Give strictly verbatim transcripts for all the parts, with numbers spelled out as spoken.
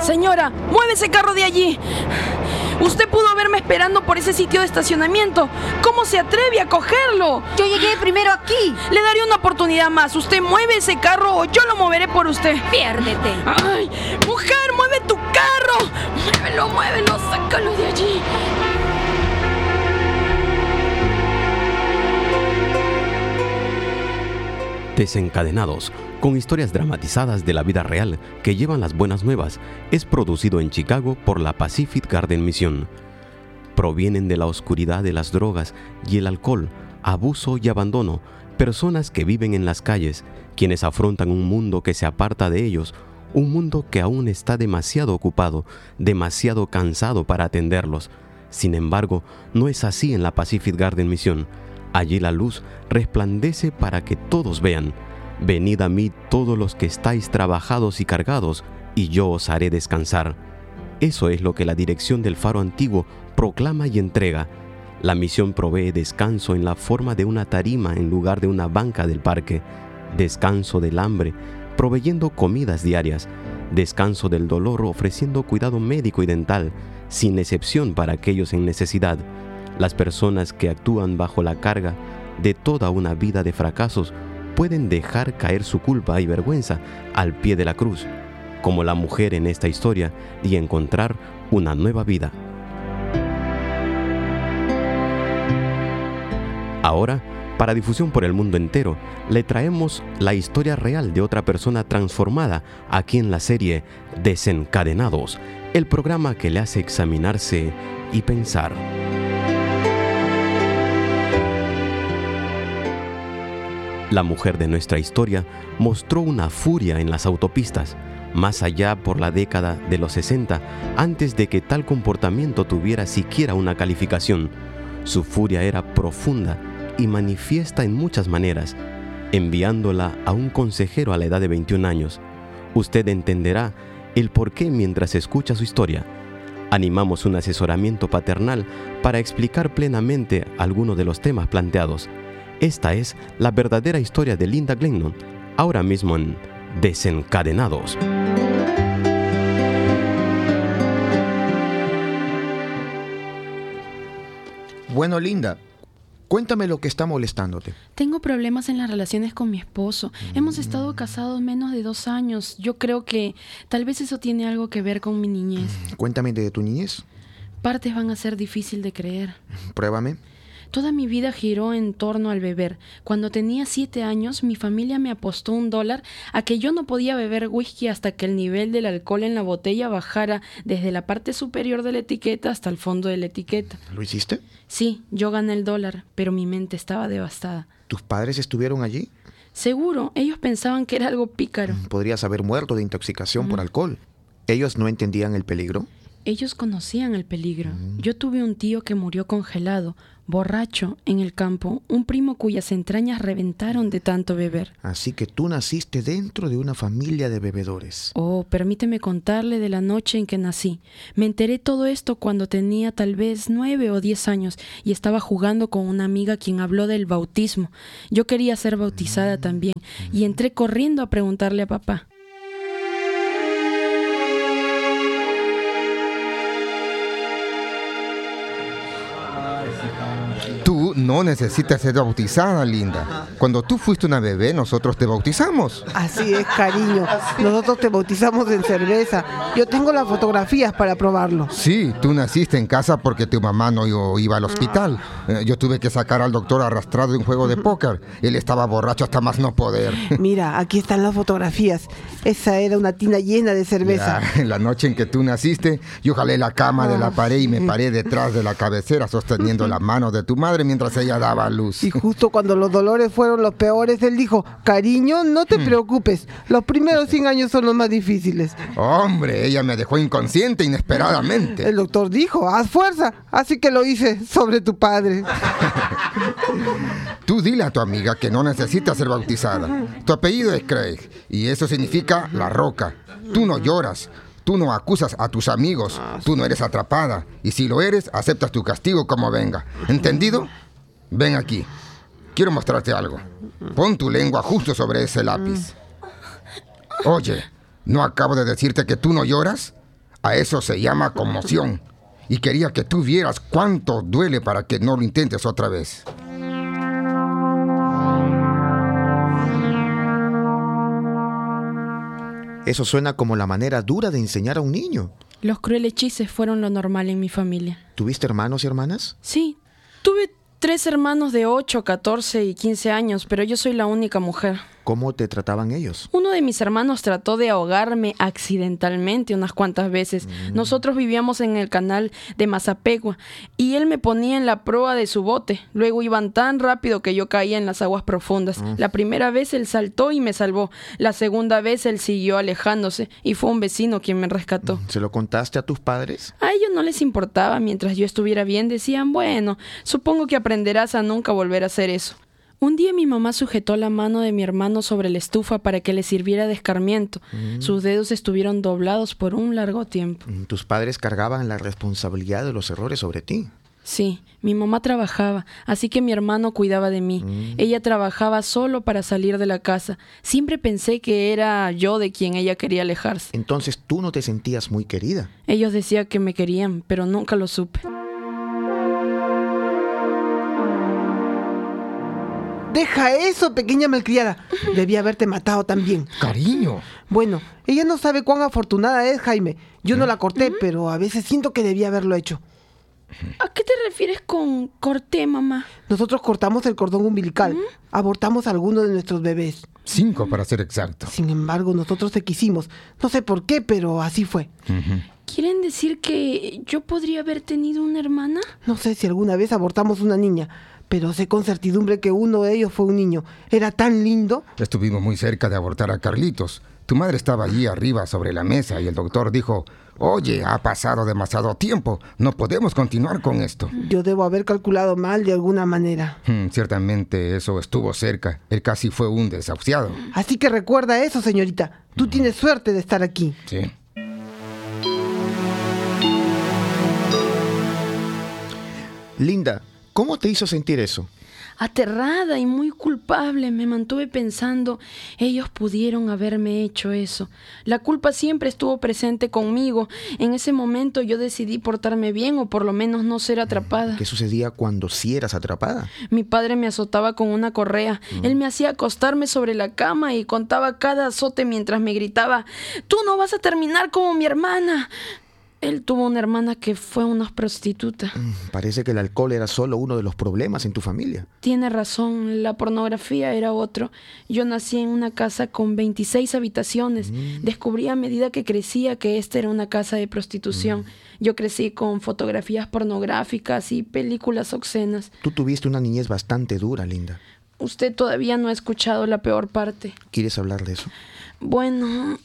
Señora, mueve ese carro de allí. Usted pudo verme esperando por ese sitio de estacionamiento. ¿Cómo se atreve a cogerlo? Yo llegué primero aquí. Le daré una oportunidad más. Usted mueve ese carro o yo lo moveré por usted. Piérdete. ¡Ay! ¡Mujer, mueve tu carro! ¡Muévelo, muévelo! ¡Sácalo de allí! Desencadenados, con historias dramatizadas de la vida real que llevan las buenas nuevas, es producido en Chicago por la Pacific Garden Mission. Provienen de la oscuridad de las drogas y el alcohol, abuso y abandono, personas que viven en las calles, quienes afrontan un mundo que se aparta de ellos, un mundo que aún está demasiado ocupado, demasiado cansado para atenderlos. Sin embargo, no es así en la Pacific Garden Mission. Allí la luz resplandece para que todos vean. Venid a mí todos los que estáis trabajados y cargados, y yo os haré descansar. Eso es lo que la dirección del Faro Antiguo proclama y entrega. La misión provee descanso en la forma de una tarima en lugar de una banca del parque, descanso del hambre, proveyendo comidas diarias, descanso del dolor ofreciendo cuidado médico y dental, sin excepción para aquellos en necesidad. Las personas que actúan bajo la carga de toda una vida de fracasos pueden dejar caer su culpa y vergüenza al pie de la cruz, como la mujer en esta historia, y encontrar una nueva vida. Ahora, para difusión por el mundo entero, le traemos la historia real de otra persona transformada aquí en la serie Desencadenados, el programa que le hace examinarse y pensar. La mujer de nuestra historia mostró una furia en las autopistas, más allá por la década de los sesenta, antes de que tal comportamiento tuviera siquiera una calificación. Su furia era profunda y manifiesta en muchas maneras, enviándola a un consejero a la edad de veintiún años. Usted entenderá el por qué mientras escucha su historia. Animamos un asesoramiento paternal para explicar plenamente algunos de los temas planteados. Esta es la verdadera historia de Linda Glennon, ahora mismo en Desencadenados. Bueno, Linda, cuéntame lo que está molestándote. Tengo problemas en las relaciones con mi esposo. Mm. Hemos estado casados menos de dos años. Yo creo que tal vez eso tiene algo que ver con mi niñez. Cuéntame de tu niñez. Partes van a ser difícil de creer. Pruébame. Toda mi vida giró en torno al beber. Cuando tenía siete años, mi familia me apostó un dólar a que yo no podía beber whisky hasta que el nivel del alcohol en la botella bajara desde la parte superior de la etiqueta hasta el fondo de la etiqueta. ¿Lo hiciste? Sí, yo gané el dólar, pero mi mente estaba devastada. ¿Tus padres estuvieron allí? Seguro, ellos pensaban que era algo pícaro. Podrías haber muerto de intoxicación mm. por alcohol. ¿Ellos no entendían el peligro? Ellos conocían el peligro. Mm. Yo tuve un tío que murió congelado, borracho, en el campo, un primo cuyas entrañas reventaron de tanto beber. Así que tú naciste dentro de una familia de bebedores. Oh, permíteme contarle de la noche en que nací. Me enteré todo esto cuando tenía tal vez nueve o diez años y estaba jugando con una amiga quien habló del bautismo. Yo quería ser bautizada mm. también y entré corriendo a preguntarle a papá. Tú no necesitas ser bautizada, Linda. Cuando tú fuiste una bebé, nosotros te bautizamos. Así es, cariño. Nosotros te bautizamos en cerveza. Yo tengo las fotografías para probarlo. Sí, tú naciste en casa porque tu mamá no iba al hospital. Yo tuve que sacar al doctor arrastrado de un juego de póker. Él estaba borracho hasta más no poder. Mira, aquí están las fotografías. Esa era una tina llena de cerveza. Ya, la noche en que tú naciste, yo jalé la cama de la pared y me paré detrás de la cabecera sosteniendo la mano de tu madre mientras ella daba a luz. Y justo cuando los dolores fueron los peores, él dijo: cariño, no te preocupes, los primeros cien años son los más difíciles. Hombre, ella me dejó inconsciente inesperadamente. El doctor dijo: haz fuerza, así que lo hice sobre tu padre. Tú dile a tu amiga que no necesita ser bautizada. Tu apellido es Craig y eso significa la roca. Tú no lloras. Tú no acusas a tus amigos, tú no eres atrapada. Y si lo eres, aceptas tu castigo como venga. ¿Entendido? Ven aquí. Quiero mostrarte algo. Pon tu lengua justo sobre ese lápiz. Oye, ¿no acabo de decirte que tú no lloras? A eso se llama conmoción. Y quería que tú vieras cuánto duele para que no lo intentes otra vez. Eso suena como la manera dura de enseñar a un niño. Los crueles chistes fueron lo normal en mi familia. ¿Tuviste hermanos y hermanas? Sí, tuve tres hermanos de ocho, catorce y quince años, pero yo soy la única mujer. ¿Cómo te trataban ellos? Uno de mis hermanos trató de ahogarme accidentalmente unas cuantas veces. Mm. Nosotros vivíamos en el canal de Mazapegua y él me ponía en la proa de su bote. Luego iban tan rápido que yo caía en las aguas profundas. Mm. La primera vez él saltó y me salvó. La segunda vez él siguió alejándose y fue un vecino quien me rescató. ¿Se lo contaste a tus padres? A ellos no les importaba. Mientras yo estuviera bien, decían, bueno, supongo que aprenderás a nunca volver a hacer eso. Un día mi mamá sujetó la mano de mi hermano sobre la estufa para que le sirviera de escarmiento. Mm. Sus dedos estuvieron doblados por un largo tiempo. ¿Tus padres cargaban la responsabilidad de los errores sobre ti? Sí, mi mamá trabajaba, así que mi hermano cuidaba de mí. Mm. Ella trabajaba solo para salir de la casa. Siempre pensé que era yo de quien ella quería alejarse. Entonces tú no te sentías muy querida. Ellos decían que me querían, pero nunca lo supe. Deja eso, pequeña malcriada. Debía haberte matado también. Cariño. Bueno, ella no sabe cuán afortunada es, Jaime. Yo no la corté, ¿Mm? pero a veces siento que debía haberlo hecho. ¿A qué te refieres con corté, mamá? Nosotros cortamos el cordón umbilical. ¿Mm? Abortamos a alguno de nuestros bebés. Cinco, para ser exacto. Sin embargo, nosotros te quisimos. No sé por qué, pero así fue. Uh-huh. ¿Quieren decir que yo podría haber tenido una hermana? No sé si alguna vez abortamos una niña, pero sé con certidumbre que uno de ellos fue un niño. Era tan lindo. Estuvimos muy cerca de abortar a Carlitos. Tu madre estaba allí arriba sobre la mesa y el doctor dijo, oye, ha pasado demasiado tiempo, no podemos continuar con esto. Yo debo haber calculado mal de alguna manera. Hmm, ciertamente eso estuvo cerca. Él casi fue un desahuciado. Así que recuerda eso, señorita. Tú mm. tienes suerte de estar aquí. Sí. Linda, ¿cómo te hizo sentir eso? Aterrada y muy culpable, me mantuve pensando, ellos pudieron haberme hecho eso. La culpa siempre estuvo presente conmigo. En ese momento yo decidí portarme bien o por lo menos no ser atrapada. ¿Qué sucedía cuando sí eras atrapada? Mi padre me azotaba con una correa. Mm. Él me hacía acostarme sobre la cama y contaba cada azote mientras me gritaba, «Tú no vas a terminar como mi hermana». Él tuvo una hermana que fue una prostituta. Parece que el alcohol era solo uno de los problemas en tu familia. Tiene razón, la pornografía era otro. Yo nací en una casa con veintiséis habitaciones. Mm. Descubrí a medida que crecía que esta era una casa de prostitución. Mm. Yo crecí con fotografías pornográficas y películas obscenas. Tú tuviste una niñez bastante dura, Linda. Usted todavía no ha escuchado la peor parte. ¿Quieres hablar de eso? Bueno,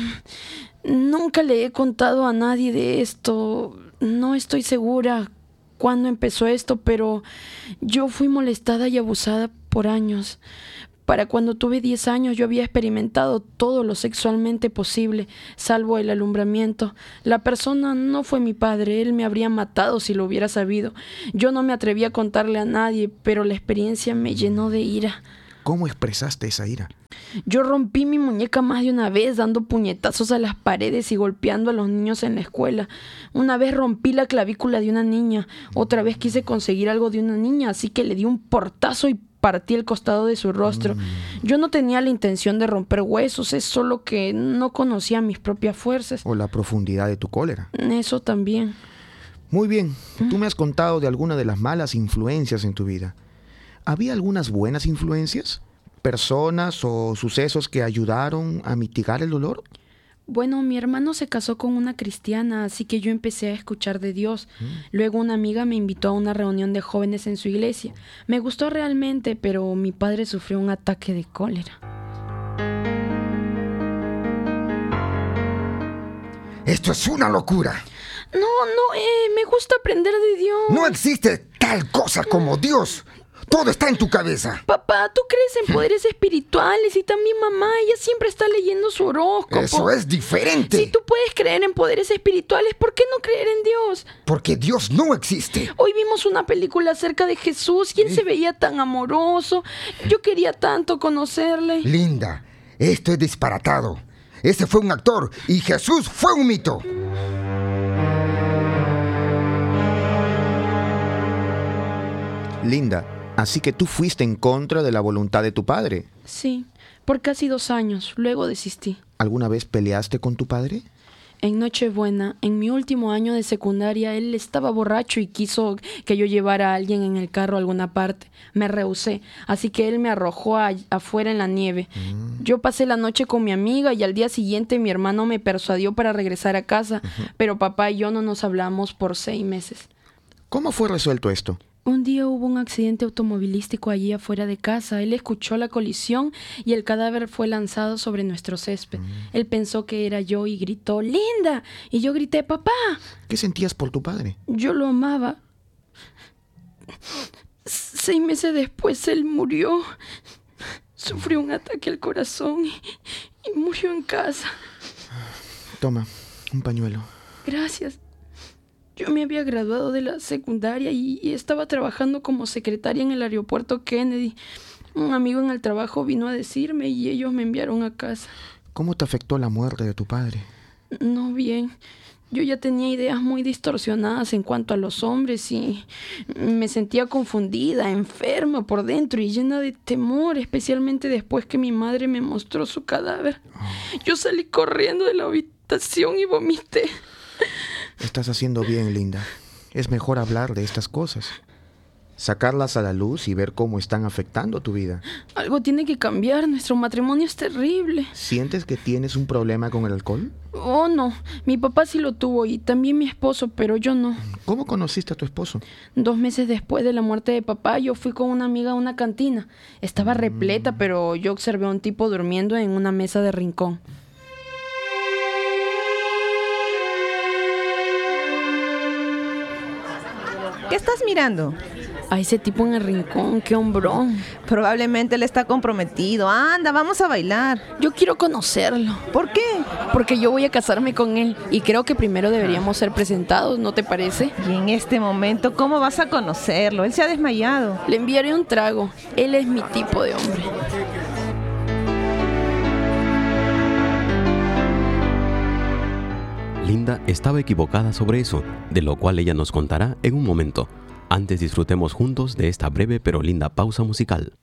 nunca le he contado a nadie de esto. No estoy segura cuándo empezó esto, pero yo fui molestada y abusada por años. Para cuando tuve diez años yo había experimentado todo lo sexualmente posible, salvo el alumbramiento. La persona no fue mi padre, él me habría matado si lo hubiera sabido. Yo no me atreví a contarle a nadie, pero la experiencia me llenó de ira. ¿Cómo expresaste esa ira? Yo rompí mi muñeca más de una vez, dando puñetazos a las paredes y golpeando a los niños en la escuela. Una vez rompí la clavícula de una niña, otra vez quise conseguir algo de una niña, así que le di un portazo y partí el costado de su rostro. Mm. Yo no tenía la intención de romper huesos, es solo que no conocía mis propias fuerzas. O la profundidad de tu cólera. Eso también. Muy bien, ¿Mm? Tú me has contado de alguna de las malas influencias en tu vida. ¿Había algunas buenas influencias? ¿Personas o sucesos que ayudaron a mitigar el dolor? Bueno, mi hermano se casó con una cristiana, así que yo empecé a escuchar de Dios. Mm. Luego una amiga me invitó a una reunión de jóvenes en su iglesia. Me gustó realmente, pero mi padre sufrió un ataque de cólera. ¡Esto es una locura! No, no, eh, me gusta aprender de Dios. No existe tal cosa como Dios. Todo está en tu cabeza. Papá, tú crees en poderes espirituales y también mamá, ella siempre está leyendo su horóscopo. Eso es diferente. Si tú puedes creer en poderes espirituales, ¿por qué no creer en Dios? Porque Dios no existe. Hoy vimos una película acerca de Jesús y él ¿Sí? se veía tan amoroso. Yo quería tanto conocerle. Linda, esto es disparatado. Ese fue un actor y Jesús fue un mito. Linda, así que tú fuiste en contra de la voluntad de tu padre. Sí, por casi dos años. Luego desistí. ¿Alguna vez peleaste con tu padre? En Nochebuena, en mi último año de secundaria, él estaba borracho y quiso que yo llevara a alguien en el carro a alguna parte. Me rehusé, así que él me arrojó a- afuera en la nieve. Mm. Yo pasé la noche con mi amiga y al día siguiente mi hermano me persuadió para regresar a casa, uh-huh. pero papá y yo no nos hablamos por seis meses. ¿Cómo fue resuelto esto? Un día hubo un accidente automovilístico allí afuera de casa. Él escuchó la colisión y el cadáver fue lanzado sobre nuestro césped. Mm. Él pensó que era yo y gritó, ¡Linda! Y yo grité, ¡Papá! ¿Qué sentías por tu padre? Yo lo amaba. Seis meses después él murió. Sufrió un ataque al corazón y, y murió en casa. Toma, un pañuelo. Gracias. Yo me había graduado de la secundaria y, y estaba trabajando como secretaria en el aeropuerto Kennedy. Un amigo en el trabajo vino a decirme y ellos me enviaron a casa. ¿Cómo te afectó la muerte de tu padre? No bien. Yo ya tenía ideas muy distorsionadas en cuanto a los hombres y me sentía confundida, enferma por dentro y llena de temor, especialmente después que mi madre me mostró su cadáver. Oh. Yo salí corriendo de la habitación y vomité. Estás haciendo bien, Linda. Es mejor hablar de estas cosas. Sacarlas a la luz y ver cómo están afectando tu vida. Algo tiene que cambiar. Nuestro matrimonio es terrible. ¿Sientes que tienes un problema con el alcohol? Oh, no. Mi papá sí lo tuvo y también mi esposo, pero yo no. ¿Cómo conociste a tu esposo? Dos meses después de la muerte de papá, yo fui con una amiga a una cantina. Estaba repleta, mm. pero yo observé a un tipo durmiendo en una mesa de rincón. ¿Qué estás mirando? A ese tipo en el rincón, qué hombrón. Probablemente él está comprometido. Anda, vamos a bailar. Yo quiero conocerlo. ¿Por qué? Porque yo voy a casarme con él y creo que primero deberíamos ser presentados, ¿no te parece? Y en este momento, ¿cómo vas a conocerlo? Él se ha desmayado. Le enviaré un trago. Él es mi tipo de hombre. Linda estaba equivocada sobre eso, de lo cual ella nos contará en un momento. Antes disfrutemos juntos de esta breve pero linda pausa musical.